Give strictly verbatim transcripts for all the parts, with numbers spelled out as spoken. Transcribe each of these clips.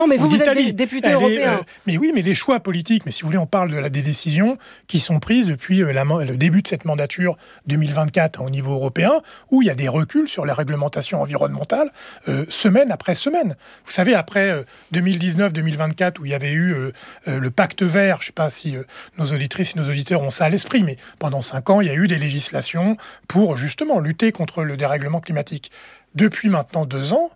Non, mais vous, vous êtes dé- député Elle européen. Est, euh, mais oui, mais les choix politiques, mais si vous voulez, on parle de la, des décisions qui sont prises depuis euh, la, le début de cette mandature deux mille vingt-quatre au niveau européen, où il y a des reculs sur la réglementation environnementale, euh, semaine après semaine. Vous savez, après euh, deux mille dix-neuf deux mille vingt-quatre, où il y avait eu euh, euh, le pacte vert, je ne sais pas si euh, nos auditrices et nos auditeurs ont ça à l'esprit, mais pendant cinq ans, il y a eu des législations pour justement lutter contre le dérèglement climatique. Depuis maintenant deux ans,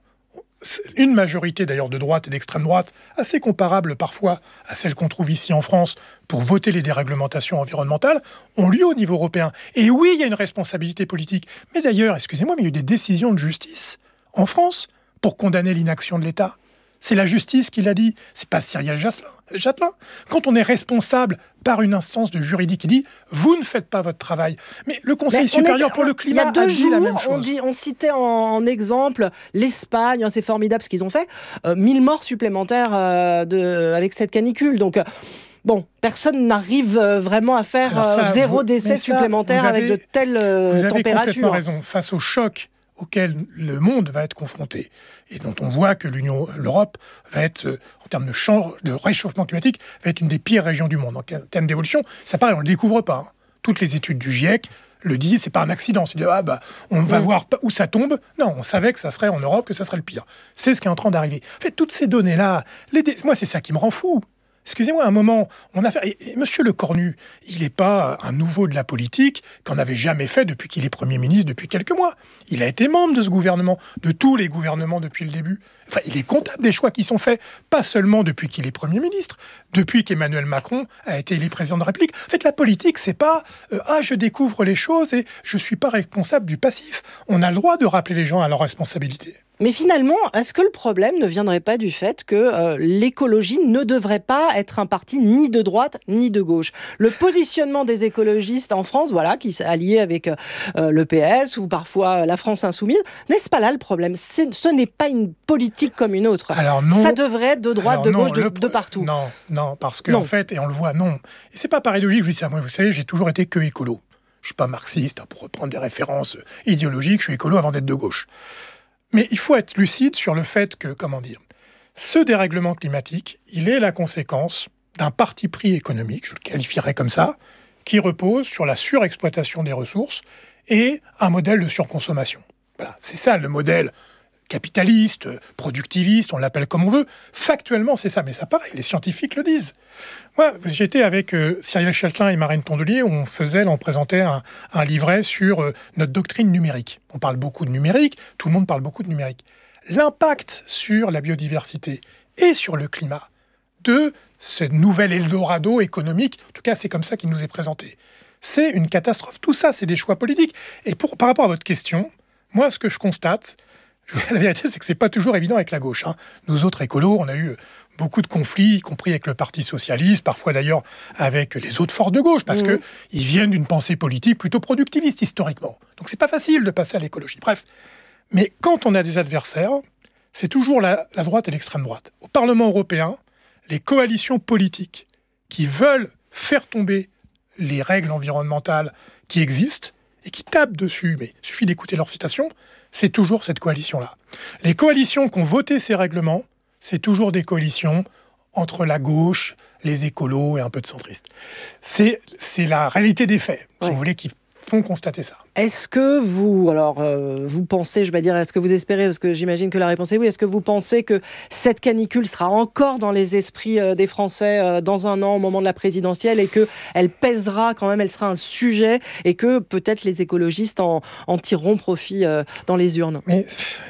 une majorité d'ailleurs de droite et d'extrême droite, assez comparable parfois à celle qu'on trouve ici en France pour voter les déréglementations environnementales, ont lieu au niveau européen. Et oui, il y a une responsabilité politique. Mais d'ailleurs, excusez-moi, mais il y a eu des décisions de justice en France pour condamner l'inaction de l'État. C'est la justice qui l'a dit, c'est pas Cyrielle Châtelain. Quand on est responsable par une instance de juridique qui dit « vous ne faites pas votre travail », mais le Conseil mais supérieur était, pour le climat a deux a dit jours, la même chose. On, dit, on citait en, en exemple l'Espagne, hein, c'est formidable ce qu'ils ont fait, euh, mille morts supplémentaires euh, de, avec cette canicule. Donc, euh, bon, personne n'arrive euh, vraiment à faire ça, euh, zéro vous, décès supplémentaire ça, avez, avec de telles euh, vous avez températures. Complètement raison. Face au choc auquel le monde va être confronté et dont on voit que l'Union, l'Europe va être, euh, en termes de, champ, de réchauffement climatique, va être une des pires régions du monde. En termes d'évolution, ça paraît, on ne le découvre pas. Hein. Toutes les études du GIEC le disent, c'est pas un accident. C'est de, ah bah, on va oui. voir où ça tombe. Non, on savait que ça serait en Europe, que ça serait le pire. C'est ce qui est en train d'arriver. En fait, toutes ces données-là, les dé... moi, c'est ça qui me rend fou. Excusez-moi, un moment, on a fait... Et, et Monsieur Lecornu, il n'est pas un nouveau de la politique qu'on n'avait jamais fait depuis qu'il est Premier ministre depuis quelques mois. Il a été membre de ce gouvernement, de tous les gouvernements depuis le début. Enfin, il est comptable des choix qui sont faits, pas seulement depuis qu'il est Premier ministre, depuis qu'Emmanuel Macron a été élu président de la République. En fait, la politique, c'est pas euh, « ah, je découvre les choses et je suis pas responsable du passif ». On a le droit de rappeler les gens à leurs responsabilités. Mais finalement, est-ce que le problème ne viendrait pas du fait que euh, l'écologie ne devrait pas être un parti ni de droite ni de gauche ? Le positionnement des écologistes en France, voilà, qui s'est allié avec euh, le P S ou parfois la France insoumise, n'est-ce pas là le problème ? C'est, ce n'est pas une politique comme une autre. Alors non, ça devrait être de droite, alors de non, gauche, de, le, de partout. Non, non, parce qu'en en fait, et on le voit, non. Et c'est pas pareil logique, je dis ça. Moi, vous savez, j'ai toujours été que écolo. Je suis pas marxiste, hein, pour reprendre des références idéologiques, je suis écolo avant d'être de gauche. Mais il faut être lucide sur le fait que, comment dire, ce dérèglement climatique, il est la conséquence d'un parti pris économique, je le qualifierais comme ça, qui repose sur la surexploitation des ressources et un modèle de surconsommation. Voilà, c'est ça le modèle capitaliste, productiviste, on l'appelle comme on veut. Factuellement, c'est ça, mais ça pareil, les scientifiques le disent. Moi, j'étais avec euh, Cyrielle Châtelain et Marine Tondelier, où on faisait, on présentait un, un livret sur euh, notre doctrine numérique. On parle beaucoup de numérique, tout le monde parle beaucoup de numérique. L'impact sur la biodiversité et sur le climat de ce nouvel Eldorado économique, en tout cas, c'est comme ça qu'il nous est présenté. C'est une catastrophe. Tout ça, c'est des choix politiques. Et pour, par rapport à votre question, moi, ce que je constate, la vérité, c'est que c'est pas toujours évident avec la gauche. Hein. Nous autres écolos, on a eu beaucoup de conflits, y compris avec le Parti socialiste, parfois d'ailleurs avec les autres forces de gauche, parce mmh. qu'ils viennent d'une pensée politique plutôt productiviste historiquement. Donc c'est pas facile de passer à l'écologie. Bref, mais quand on a des adversaires, c'est toujours la, la droite et l'extrême droite. Au Parlement européen, les coalitions politiques qui veulent faire tomber les règles environnementales qui existent et qui tapent dessus, mais il suffit d'écouter leurs citations, c'est toujours cette coalition-là. Les coalitions qui ont voté ces règlements, c'est toujours des coalitions entre la gauche, les écolos et un peu de centristes. C'est, c'est la réalité des faits, si ouais. vous voulez, qui font constater ça. Est-ce que vous, alors, euh, vous pensez, je vais dire, est-ce que vous espérez, parce que j'imagine que la réponse est oui, est-ce que vous pensez que cette canicule sera encore dans les esprits euh, des Français euh, dans un an, au moment de la présidentielle, et qu'elle pèsera quand même, elle sera un sujet, et que peut-être les écologistes en, en tireront profit euh, dans les urnes ? Mais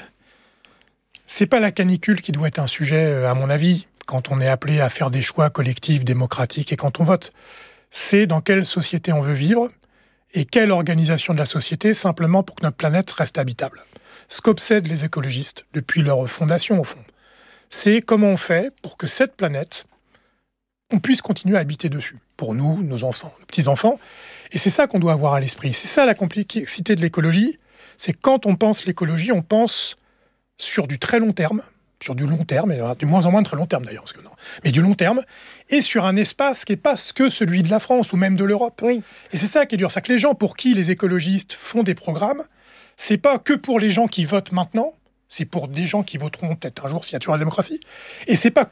c'est pas la canicule qui doit être un sujet, à mon avis, quand on est appelé à faire des choix collectifs, démocratiques, et quand on vote. C'est dans quelle société on veut vivre, et quelle organisation de la société, simplement pour que notre planète reste habitable. Ce qu'obsèdent les écologistes, depuis leur fondation au fond, c'est comment on fait pour que cette planète, on puisse continuer à habiter dessus, pour nous, nos enfants, nos petits-enfants. Et c'est ça qu'on doit avoir à l'esprit. C'est ça la complexité de l'écologie, c'est quand on pense l'écologie, on pense sur du très long terme, sur du long terme, et du moins en moins de très long terme d'ailleurs, parce que non, mais du long terme, et sur un espace qui n'est pas que celui de la France ou même de l'Europe. Oui. Et c'est ça qui est dur, c'est que les gens pour qui les écologistes font des programmes, c'est pas que pour les gens qui votent maintenant, c'est pour des gens qui voteront peut-être un jour s'il y a toujours la démocratie, et c'est pas